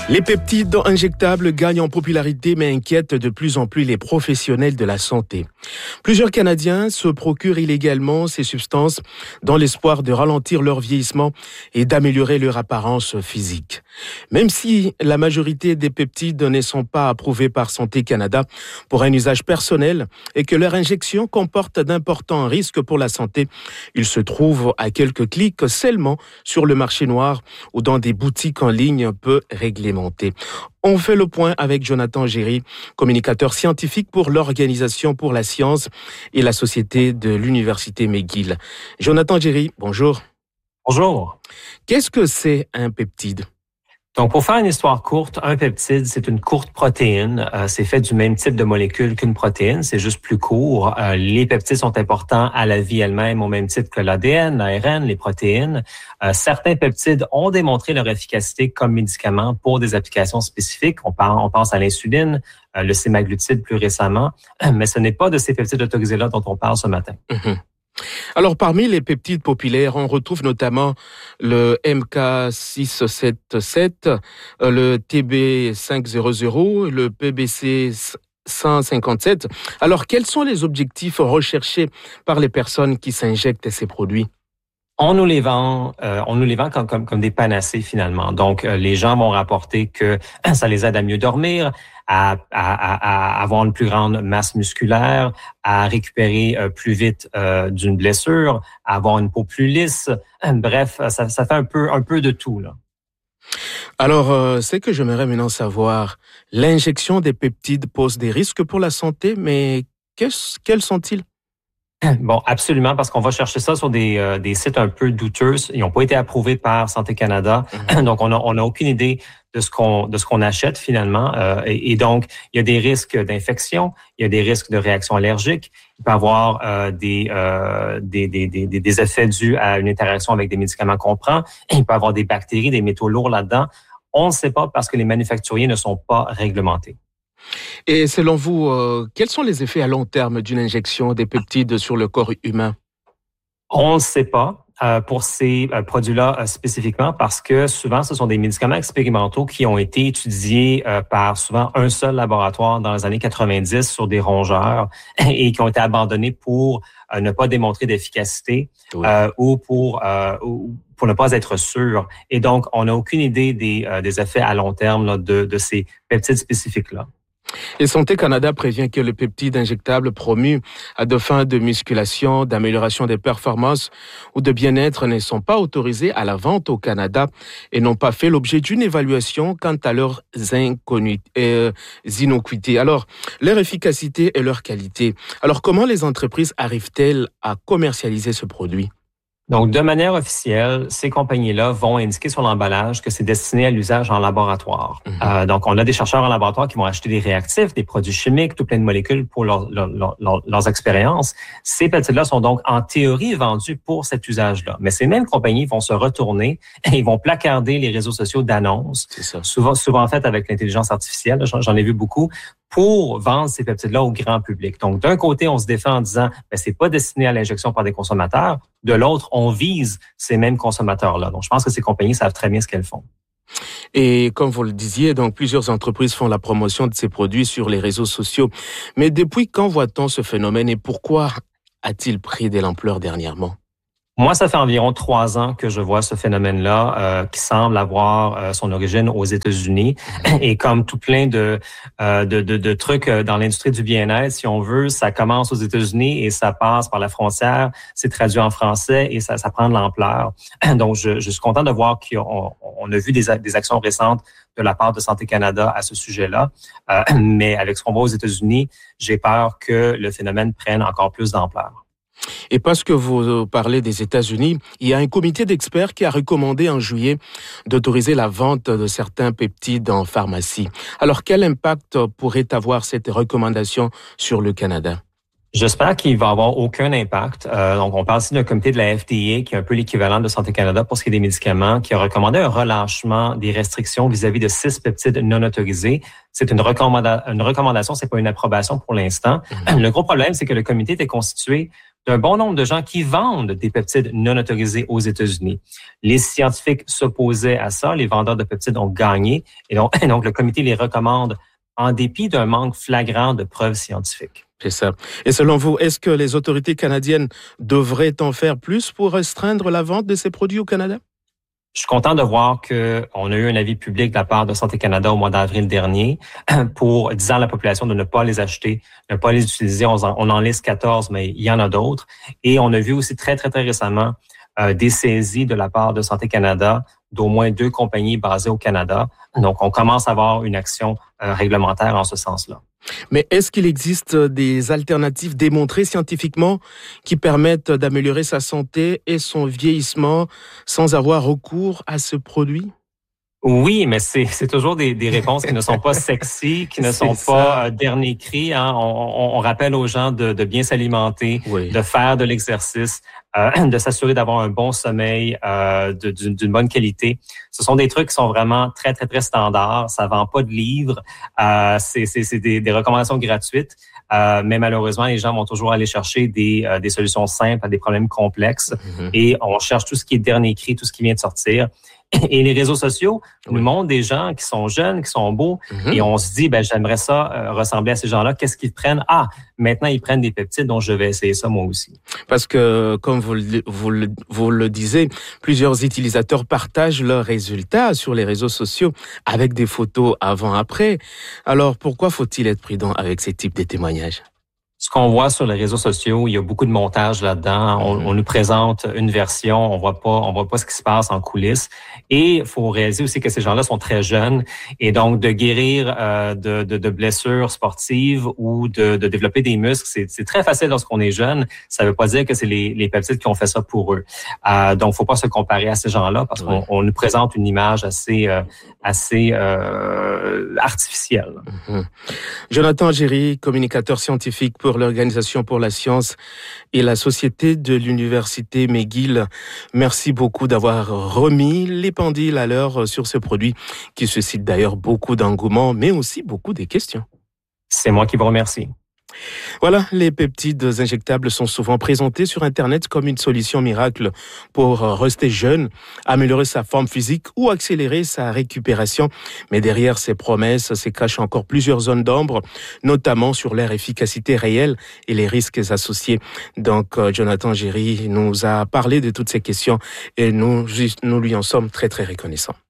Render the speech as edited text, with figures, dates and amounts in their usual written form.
Les peptides injectables gagnent en popularité mais inquiètent de plus en plus les professionnels de la santé. Plusieurs Canadiens se procurent illégalement ces substances dans l'espoir de ralentir leur vieillissement et d'améliorer leur apparence physique. Même si la majorité des peptides ne sont pas approuvés par Santé Canada pour un usage personnel et que leur injection comporte d'importants risques pour la santé, ils se trouvent à quelques clics seulement sur le marché noir ou dans des boutiques en ligne peu réglementées. On fait le point avec Jonathan Géry, communicateur scientifique pour l'Organisation pour la science et la société de l'Université McGill. Jonathan Géry, bonjour. Bonjour. Qu'est-ce que c'est un peptide? Donc, pour faire une histoire courte, un peptide, c'est une courte protéine. C'est fait du même type de molécule qu'une protéine, c'est juste plus court. Les peptides sont importants à la vie elle-même au même titre que l'ADN, l'ARN, les protéines. Certains peptides ont démontré leur efficacité comme médicament pour des applications spécifiques. On pense à l'insuline, le sémaglutide plus récemment, mais ce n'est pas de ces peptides autorisés-là dont on parle ce matin. Mm-hmm. Alors, parmi les peptides populaires, on retrouve notamment le MK677, le TB500, le PBC157. Alors, quels sont les objectifs recherchés par les personnes qui s'injectent ces produits? On nous les vend comme des panacées finalement. Donc, les gens vont rapporter que ça les aide à mieux dormir, à avoir une plus grande masse musculaire, à récupérer plus vite d'une blessure, à avoir une peau plus lisse. Bref, ça fait un peu de tout, là. Alors, c'est que j'aimerais maintenant savoir, l'injection des peptides pose des risques pour la santé, mais quels sont-ils? Bon, absolument, parce qu'on va chercher ça sur des sites un peu douteux. Ils n'ont pas été approuvés par Santé Canada, donc on a aucune idée de ce qu'on achète finalement. Et donc, il y a des risques d'infection, il y a des risques de réaction allergique. Il peut y avoir des effets dus à une interaction avec des médicaments qu'on prend. Il peut y avoir des bactéries, des métaux lourds là-dedans. On ne sait pas parce que les manufacturiers ne sont pas réglementés. Et selon vous, quels sont les effets à long terme d'une injection des peptides sur le corps humain? On ne sait pas pour ces produits-là spécifiquement parce que souvent, ce sont des médicaments expérimentaux qui ont été étudiés par souvent un seul laboratoire dans les années 90 sur des rongeurs et qui ont été abandonnés pour ne pas démontrer d'efficacité ou pour ne pas être sûr. Et donc, on n'a aucune idée des effets à long terme là, de ces peptides spécifiques-là. Et Santé Canada prévient que les peptides injectables promus à des fins de musculation, d'amélioration des performances ou de bien-être ne sont pas autorisés à la vente au Canada et n'ont pas fait l'objet d'une évaluation quant à leurs innocuités. Alors, leur efficacité et leur qualité. Alors, comment les entreprises arrivent-elles à commercialiser ce produit? Donc, de manière officielle, ces compagnies-là vont indiquer sur l'emballage que c'est destiné à l'usage en laboratoire. Donc, on a des chercheurs en laboratoire qui vont acheter des réactifs, des produits chimiques, tout plein de molécules pour leurs expériences. Ces peptides-là sont donc en théorie vendus pour cet usage-là. Mais ces mêmes compagnies vont se retourner et ils vont placarder les réseaux sociaux d'annonces, souvent faites avec l'intelligence artificielle. J'en ai vu beaucoup, pour vendre ces peptides-là au grand public. Donc, d'un côté, on se défend en disant c'est pas destiné à l'injection par des consommateurs. De l'autre, on vise ces mêmes consommateurs-là. Donc, je pense que ces compagnies savent très bien ce qu'elles font. Et comme vous le disiez, donc plusieurs entreprises font la promotion de ces produits sur les réseaux sociaux. Mais depuis quand voit-on ce phénomène et pourquoi a-t-il pris de l'ampleur dernièrement? Moi, ça fait environ 3 ans que je vois ce phénomène-là qui semble avoir son origine aux États-Unis. Et comme tout plein de trucs dans l'industrie du bien-être, si on veut, ça commence aux États-Unis et ça passe par la frontière, c'est traduit en français et ça prend de l'ampleur. Donc, je suis content de voir qu'on a vu des actions récentes de la part de Santé Canada à ce sujet-là. Mais avec ce qu'on voit aux États-Unis, j'ai peur que le phénomène prenne encore plus d'ampleur. Et parce que vous parlez des États-Unis, il y a un comité d'experts qui a recommandé en juillet d'autoriser la vente de certains peptides en pharmacie. Alors, quel impact pourrait avoir cette recommandation sur le Canada? J'espère qu'il va avoir aucun impact. Donc, on parle ici d'un comité de la FDA qui est un peu l'équivalent de Santé Canada pour ce qui est des médicaments, qui a recommandé un relâchement des restrictions vis-à-vis de 6 peptides non autorisés. C'est une recommandation, c'est pas une approbation pour l'instant. Le gros problème, c'est que le comité était constitué il y a un bon nombre de gens qui vendent des peptides non autorisés aux États-Unis. Les scientifiques s'opposaient à ça. Les vendeurs de peptides ont gagné. Et donc le comité les recommande en dépit d'un manque flagrant de preuves scientifiques. C'est ça. Et selon vous, est-ce que les autorités canadiennes devraient en faire plus pour restreindre la vente de ces produits au Canada? Je suis content de voir qu'on a eu un avis public de la part de Santé Canada au mois d'avril dernier pour disant à la population de ne pas les acheter, de ne pas les utiliser. On en liste 14, mais il y en a d'autres. Et on a vu aussi très récemment des saisies de la part de Santé Canada d'au moins 2 compagnies basées au Canada. Donc, on commence à avoir une action réglementaire en ce sens-là. Mais est-ce qu'il existe des alternatives démontrées scientifiquement qui permettent d'améliorer sa santé et son vieillissement sans avoir recours à ce produit? Oui, mais c'est toujours des réponses qui ne sont pas sexy, qui ne sont pas dernier cri. Hein. On rappelle aux gens de bien s'alimenter, oui, de faire de l'exercice, de s'assurer d'avoir un bon sommeil, d'une bonne qualité. Ce sont des trucs qui sont vraiment très standards. Ça vend pas de livres. C'est des recommandations gratuites. Mais malheureusement, les gens vont toujours aller chercher des solutions simples à des problèmes complexes. Mm-hmm. Et on cherche tout ce qui est dernier cri, tout ce qui vient de sortir. Et les réseaux sociaux nous montrent des gens qui sont jeunes, qui sont beaux, et on se dit, j'aimerais ça ressembler à ces gens-là. Qu'est-ce qu'ils prennent? Maintenant, ils prennent des peptides, donc je vais essayer ça moi aussi. Parce que, comme vous le disiez, plusieurs utilisateurs partagent leurs résultats sur les réseaux sociaux avec des photos avant-après. Alors, pourquoi faut-il être prudent avec ces types de témoignages? Ce qu'on voit sur les réseaux sociaux, il y a beaucoup de montage là-dedans. On nous présente une version, on voit pas ce qui se passe en coulisses. Et il faut réaliser aussi que ces gens-là sont très jeunes. Et donc, de guérir de blessures sportives ou de développer des muscles, c'est très facile lorsqu'on est jeune. Ça veut pas dire que c'est les peptides qui ont fait ça pour eux. Donc, faut pas se comparer à ces gens-là parce qu'on nous présente une image assez artificielle. Mm-hmm. Jonathan Géry, communicateur scientifique pour l'Organisation pour la science et la société de l'Université McGill. Merci beaucoup d'avoir remis les pendules à l'heure sur ce produit qui suscite d'ailleurs beaucoup d'engouement, mais aussi beaucoup de questions. C'est moi qui vous remercie. Voilà, les peptides injectables sont souvent présentés sur Internet comme une solution miracle pour rester jeune, améliorer sa forme physique ou accélérer sa récupération. Mais derrière ces promesses se cachent encore plusieurs zones d'ombre, notamment sur leur efficacité réelle et les risques associés. Donc, Jonathan Géry nous a parlé de toutes ces questions et nous lui en sommes très reconnaissants.